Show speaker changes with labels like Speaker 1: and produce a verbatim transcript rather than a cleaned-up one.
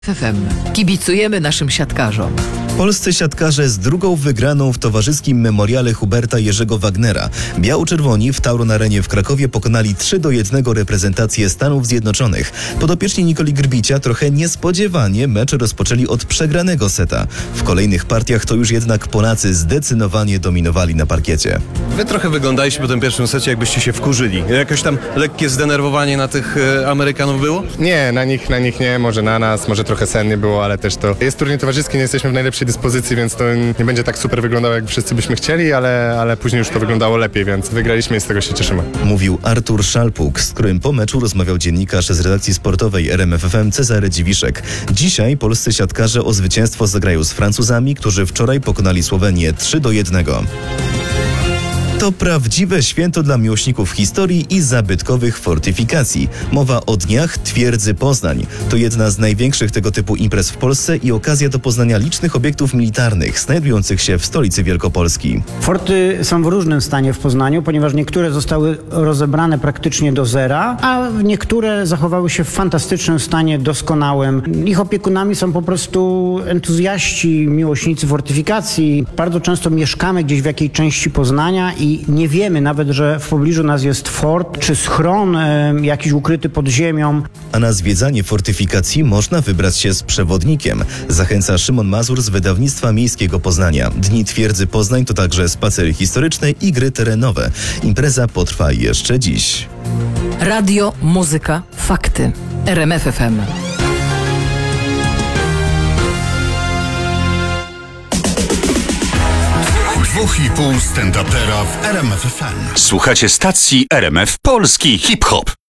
Speaker 1: F M. Kibicujemy naszym siatkarzom.
Speaker 2: Polscy siatkarze z drugą wygraną w towarzyskim memoriale Huberta Jerzego Wagnera. Biało-czerwoni w Tauron Arenie w Krakowie pokonali trzy do jednego reprezentację Stanów Zjednoczonych. Podopieczni Nikoli Grbicia trochę niespodziewanie mecz rozpoczęli od przegranego seta. W kolejnych partiach to już jednak Polacy zdecydowanie dominowali na parkiecie.
Speaker 3: Wy trochę wyglądaliście po tym pierwszym secie, jakbyście się wkurzyli. Jakoś tam lekkie zdenerwowanie na tych e, Amerykanów było?
Speaker 4: Nie, na nich, na nich nie, może na nas, może trochę sennie było, ale też to jest turniej towarzyski, nie jesteśmy w najlepszej dyspozycji, więc to nie będzie tak super wyglądało, jak wszyscy byśmy chcieli, ale, ale później już to wyglądało lepiej, więc wygraliśmy i z tego się cieszymy.
Speaker 2: Mówił Artur Szalpuk, z którym po meczu rozmawiał dziennikarz z redakcji sportowej R M F F M Cezary Dziwiszek. Dzisiaj polscy siatkarze o zwycięstwo zagrają z Francuzami, którzy wczoraj pokonali Słowenię trzy do jednego. To prawdziwe święto dla miłośników historii i zabytkowych fortyfikacji. Mowa o Dniach Twierdzy Poznań. To jedna z największych tego typu imprez w Polsce i okazja do poznania licznych obiektów militarnych znajdujących się w stolicy Wielkopolski.
Speaker 5: Forty są w różnym stanie w Poznaniu, ponieważ niektóre zostały rozebrane praktycznie do zera, a niektóre zachowały się w fantastycznym stanie, doskonałym. Ich opiekunami są po prostu entuzjaści, miłośnicy fortyfikacji. Bardzo często mieszkamy gdzieś w jakiej części Poznania i I nie wiemy nawet, że w pobliżu nas jest fort czy schron e, jakiś ukryty pod ziemią.
Speaker 2: A na zwiedzanie fortyfikacji można wybrać się z przewodnikiem. Zachęca Szymon Mazur z wydawnictwa Miejskiego Poznania. Dni Twierdzy Poznań to także spacery historyczne i gry terenowe. Impreza potrwa jeszcze dziś.
Speaker 1: Radio, muzyka, fakty. R M F F M.
Speaker 6: Dwóch i pół stand-upera w R M F F M. Słuchacie stacji R M F Polski Hip Hop.